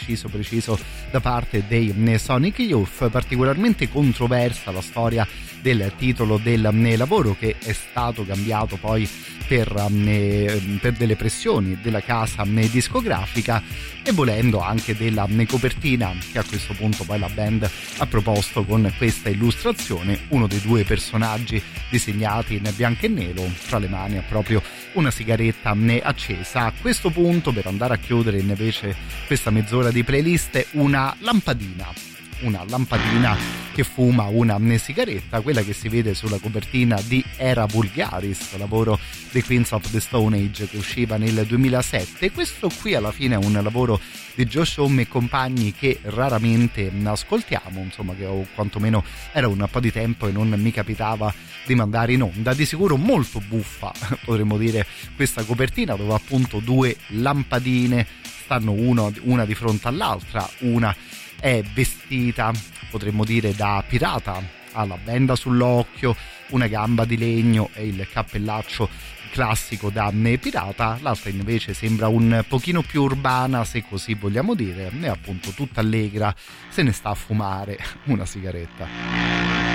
preciso da parte dei Sonic Youth. Particolarmente controversa la storia del titolo del lavoro, che è stato cambiato poi per delle pressioni della casa discografica, e volendo anche della copertina, che a questo punto poi la band ha proposto con questa illustrazione: uno dei due personaggi disegnati in bianco e nero, tra le mani ha proprio una sigaretta accesa. A questo punto, per andare a chiudere invece questa mezz'ora di playlist, una lampadina che fuma una sigaretta, quella che si vede sulla copertina di Era Vulgaris, lavoro dei Queens of the Stone Age che usciva nel 2007. Questo qui alla fine è un lavoro di Josh Homme e compagni che raramente ascoltiamo, insomma, che quantomeno era un po' di tempo e non mi capitava di mandare in onda. Di sicuro molto buffa, potremmo dire, questa copertina, dove appunto due lampadine stanno una di fronte all'altra, una è vestita, potremmo dire, da pirata, ha la benda sull'occhio, una gamba di legno e il cappellaccio classico da pirata, l'altra invece sembra un pochino più urbana, se così vogliamo dire, e appunto tutta allegra se ne sta a fumare una sigaretta.